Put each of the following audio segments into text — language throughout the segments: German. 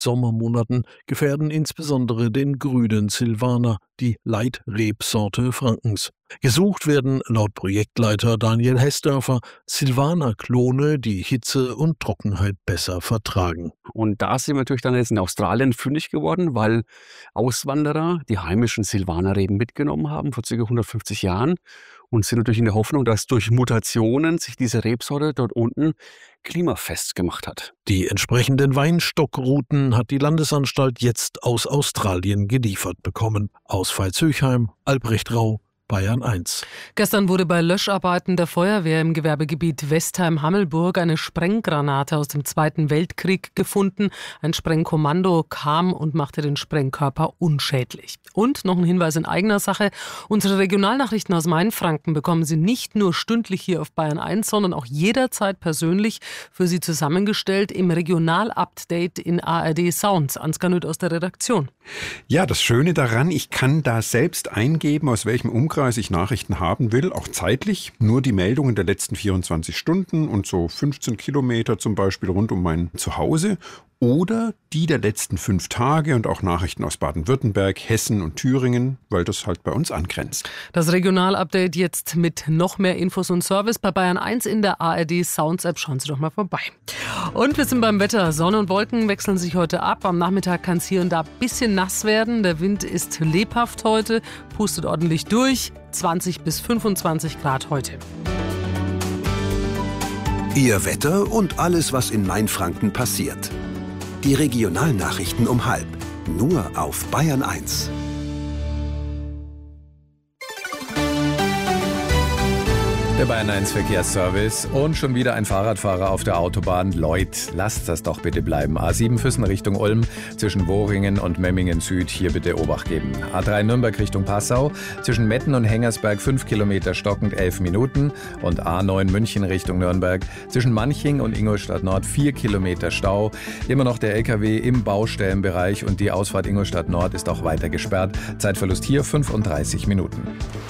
Sommermonaten gefährden insbesondere den grünen Silvaner, die Leitrebsorte Frankens. Gesucht werden laut Projektleiter Daniel Hessdörfer Silvaner-Klone, die Hitze und Trockenheit besser vertragen. Und da sind wir natürlich dann jetzt in Australien fündig geworden, weil Auswanderer die heimischen Silvanerreben mitgenommen haben vor ca. 150 Jahren und sind natürlich in der Hoffnung, dass durch Mutationen sich diese Rebsorte dort unten klimafest gemacht hat. Die entsprechenden Weinstockrouten hat die Landesanstalt jetzt aus Australien geliefert bekommen. Aus Veitshöchheim, Albrecht Rau, Bayern 1. Gestern wurde bei Löscharbeiten der Feuerwehr im Gewerbegebiet Westheim-Hammelburg eine Sprenggranate aus dem Zweiten Weltkrieg gefunden. Ein Sprengkommando kam und machte den Sprengkörper unschädlich. Und noch ein Hinweis in eigener Sache. Unsere Regionalnachrichten aus Mainfranken bekommen Sie nicht nur stündlich hier auf Bayern 1, sondern auch jederzeit persönlich für Sie zusammengestellt im Regional-Update in ARD Sounds. Ansgar Nütt aus der Redaktion. Ja, das Schöne daran, ich kann da selbst eingeben, aus welchem Umkreis ich Nachrichten haben will, auch zeitlich. Nur die Meldungen der letzten 24 Stunden und so 15 Kilometer zum Beispiel rund um mein Zuhause. Oder die der letzten 5 Tage und auch Nachrichten aus Baden-Württemberg, Hessen und Thüringen, weil das halt bei uns angrenzt. Das Regional-Update jetzt mit noch mehr Infos und Service bei Bayern 1 in der ARD Sounds App. Schauen Sie doch mal vorbei. Und wir sind beim Wetter. Sonne und Wolken wechseln sich heute ab. Am Nachmittag kann es hier und da ein bisschen nass werden. Der Wind ist lebhaft heute, pustet ordentlich durch. 20 bis 25 Grad heute. Ihr Wetter und alles, was in Mainfranken passiert. Die Regionalnachrichten um 12:30. Nur auf Bayern 1. Der Bayern 1 Verkehrsservice und schon wieder ein Fahrradfahrer auf der Autobahn. Leut, lasst das doch bitte bleiben. A7 Füssen Richtung Ulm, zwischen Wohringen und Memmingen Süd, hier bitte Obacht geben. A3 Nürnberg Richtung Passau, zwischen Metten und Hengersberg 5 Kilometer stockend 11 Minuten. Und A9 München Richtung Nürnberg, zwischen Manching und Ingolstadt Nord 4 Kilometer Stau. Immer noch der LKW im Baustellenbereich und die Ausfahrt Ingolstadt Nord ist auch weiter gesperrt. Zeitverlust hier 35 Minuten.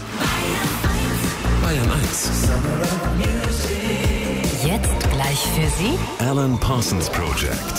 Bayern 1. Jetzt gleich für Sie Alan Parsons Project.